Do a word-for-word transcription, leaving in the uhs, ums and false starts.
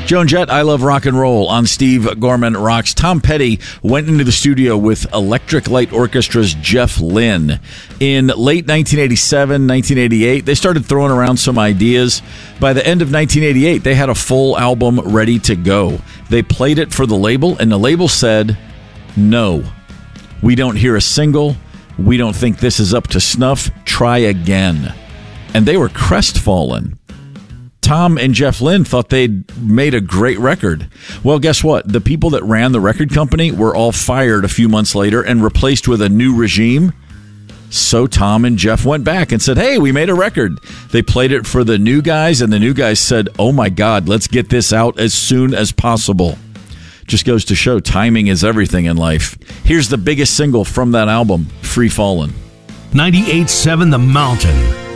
Joan Jett, I Love Rock and Roll on Steve Gorman Rocks. Tom Petty went into the studio with Electric Light Orchestra's Jeff Lynne. In late nineteen eighty-seven, nineteen eighty-eight, they started throwing around some ideas. By the end of nineteen eighty-eight, they had a full album ready to go. They played it for the label, and the label said, no, we don't hear a single. We don't think this is up to snuff. Try again. And they were crestfallen. Tom and Jeff Lynne thought they'd made a great record. Well, guess what? The people that ran the record company were all fired a few months later and replaced with a new regime. So Tom and Jeff went back and said, hey, we made a record. They played it for the new guys, and the new guys said, oh my God, let's get this out as soon as possible. Just goes to show timing is everything in life. Here's the biggest single from that album, Free Fallin'. ninety-eight point seven The Mountain.